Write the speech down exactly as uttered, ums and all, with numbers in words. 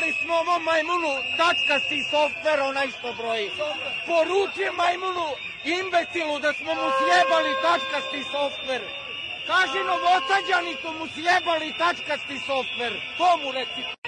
Sjebali smo ovom majmunu tačkasti softver, onaj što broji. Poručuje majmunu imbecilu da smo mu sjebali tačkasti softver. Kaži Novosađani su mu sjebali tačkasti softver. To mu reci.